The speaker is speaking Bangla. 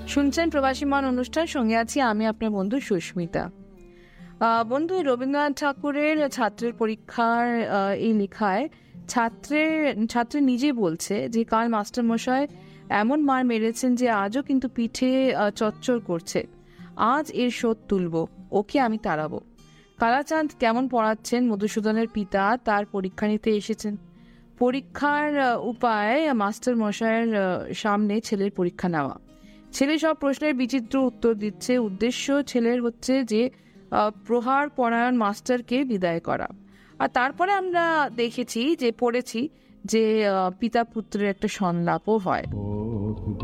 শুনছেন প্রবাসী মন অনুষ্ঠান, সঙ্গে আছি আমি আপনার বন্ধু সুস্মিতা। বন্ধু, রবীন্দ্রনাথ ঠাকুরের ছাত্রের পরীক্ষার এই লেখায় ছাত্রী নিজে বলছে যে কাল মাস্টারমশাই এমন মার মেরেছেন যে আজও কিন্তু পিঠে চচ্চর করছে। আজ এর শোধ তুলব, ওকে আমি তাড়াবো। কালাচাঁদ কেমন পড়াচ্ছেন মধুসূদনের পিতা তার পরীক্ষা নিতে এসেছেন। পরীক্ষার উপায় মাস্টার মশাইয়ের সামনে ছেলের পরীক্ষা নেওয়া। ছেলে সব প্রশ্নের বিচিত্র উত্তর দিচ্ছে। উদ্দেশ্য ছেলের হচ্ছে যে প্রহার পরায়ণ মাস্টারকে বিদায় করা। আর তারপরে আমরা পড়েছি যে পিতা পুত্রের একটা সংলাপও হয়।